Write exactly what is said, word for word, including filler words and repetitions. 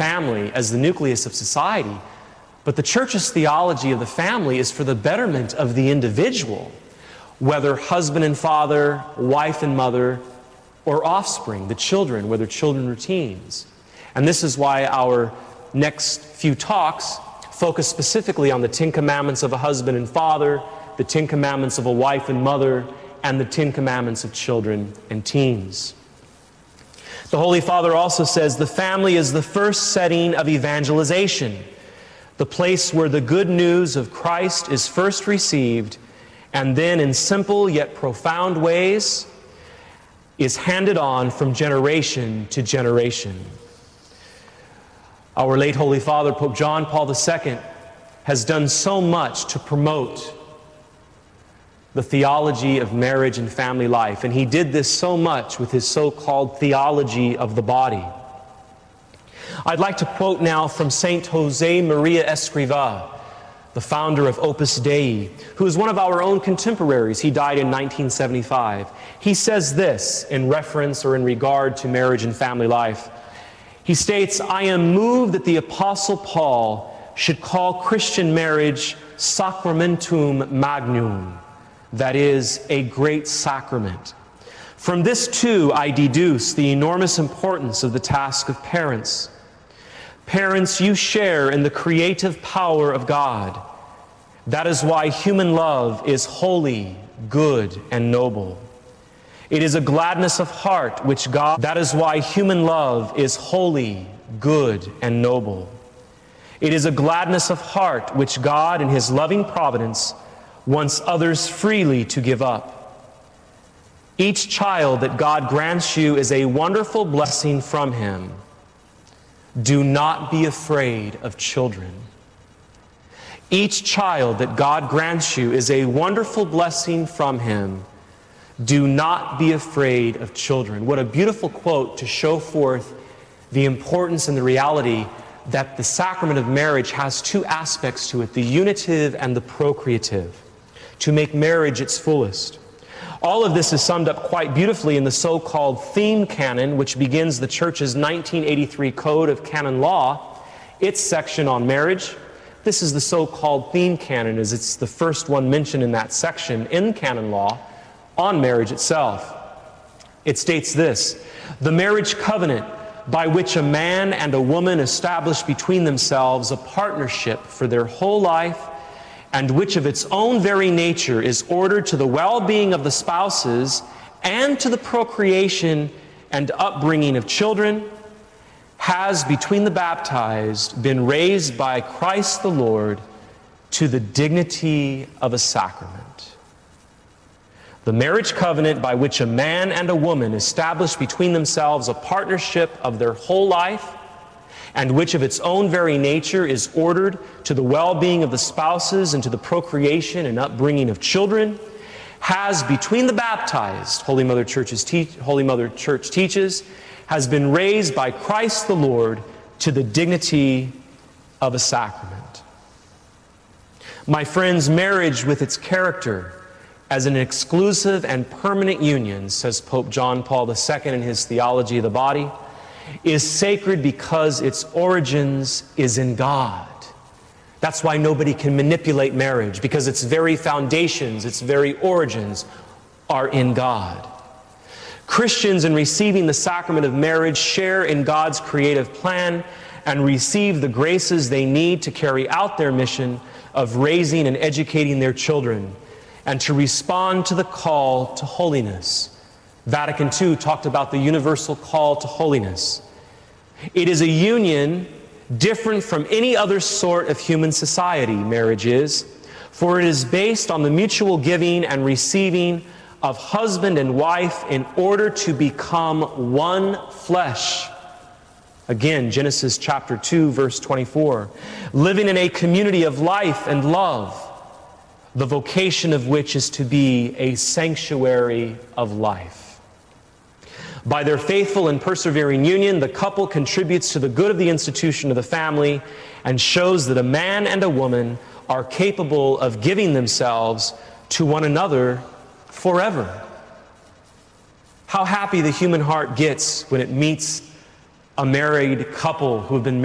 family as the nucleus of society, but the church's theology of the family is for the betterment of the individual, whether husband and father, wife and mother, or offspring, the children, whether children or teens. And this is why our next few talks focus specifically on the Ten Commandments of a husband and father, the Ten Commandments of a wife and mother, and the Ten Commandments of children and teens. The Holy Father also says the family is the first setting of evangelization, the place where the good news of Christ is first received, and then in simple yet profound ways is handed on from generation to generation. Our late Holy Father, Pope John Paul the Second, has done so much to promote the theology of marriage and family life, and he did this so much with his so-called theology of the body. I'd like to quote now from Saint Jose Maria Escrivá, the founder of Opus Dei, who is one of our own contemporaries. He died in nineteen seventy-five. He says this in reference or in regard to marriage and family life. He states, "I am moved that the Apostle Paul should call Christian marriage sacramentum magnum, that is, a great sacrament. From this too I deduce the enormous importance of the task of parents. Parents, you share in the creative power of God. That is why human love is holy, good, and noble. It is a gladness of heart which God, that is why human love is holy, good, and noble. It is a gladness of heart which God in His loving providence wants others freely to give up. Each child that God grants you is a wonderful blessing from Him. Do not be afraid of children. Each child that God grants you is a wonderful blessing from Him. Do not be afraid of children." What a beautiful quote to show forth the importance and the reality that the sacrament of marriage has two aspects to it, the unitive and the procreative, to make marriage its fullest. All of this is summed up quite beautifully in the so-called theme canon, which begins the Church's nineteen eighty-three Code of Canon Law, its section on marriage. This is the so-called theme canon, as it's the first one mentioned in that section in canon law on marriage itself. It states this: "The marriage covenant by which a man and a woman establish between themselves a partnership for their whole life, and which of its own very nature is ordered to the well-being of the spouses and to the procreation and upbringing of children, has, between the baptized, been raised by Christ the Lord to the dignity of a sacrament." The marriage covenant by which a man and a woman establish between themselves a partnership of their whole life, and which of its own very nature is ordered to the well-being of the spouses and to the procreation and upbringing of children, has, between the baptized, Holy Mother, Church's te- Holy Mother Church teaches, has been raised by Christ the Lord to the dignity of a sacrament. My friends, marriage with its character as an exclusive and permanent union, says Pope John Paul the Second in his Theology of the Body, is sacred because its origins is in God. That's why nobody can manipulate marriage, because its very foundations, its very origins are in God. Christians, in receiving the sacrament of marriage, share in God's creative plan and receive the graces they need to carry out their mission of raising and educating their children and to respond to the call to holiness. Vatican Two talked about the universal call to holiness. It is a union different from any other sort of human society, marriage is, for it is based on the mutual giving and receiving of husband and wife in order to become one flesh. Again, Genesis chapter two, verse twenty-four. Living in a community of life and love, the vocation of which is to be a sanctuary of life. By their faithful and persevering union, the couple contributes to the good of the institution of the family and shows that a man and a woman are capable of giving themselves to one another forever. How happy the human heart gets when it meets a married couple who have been married